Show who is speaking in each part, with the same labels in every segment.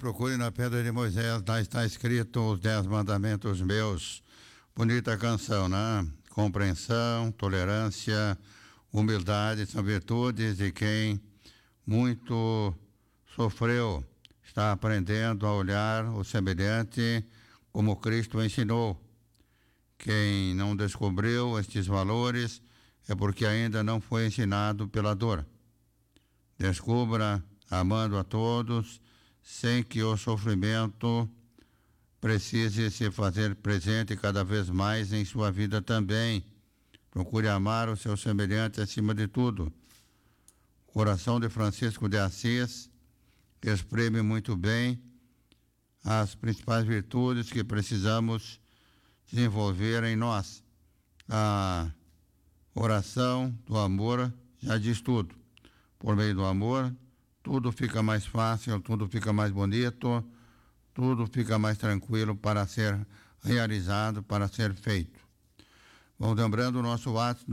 Speaker 1: procure na Pedra de Moisés, lá está escrito os 10 mandamentos meus. Bonita canção, né? Compreensão, tolerância, humildade são virtudes de quem muito sofreu. Está aprendendo a olhar o semelhante como Cristo ensinou. Quem não descobriu estes valores é porque ainda não foi ensinado pela dor. Descubra amando a todos, sem que o sofrimento precise se fazer presente cada vez mais em sua vida também. Procure amar o seu semelhante acima de tudo. O coração de Francisco de Assis exprime muito bem as principais virtudes que precisamos desenvolver em nós. A oração do amor já diz tudo. Por meio do amor, tudo fica mais fácil, tudo fica mais bonito, tudo fica mais tranquilo para ser realizado, para ser feito. Vamos lembrando o nosso WhatsApp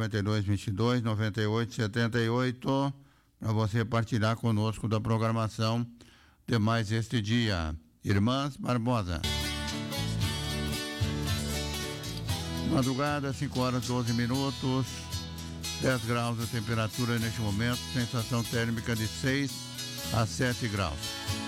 Speaker 1: 992229878 para você partilhar conosco da programação de mais este dia. Irmãs Barbosa. Madrugada, 5h12, 10 graus de temperatura neste momento, sensação térmica de 6 a 7 graus.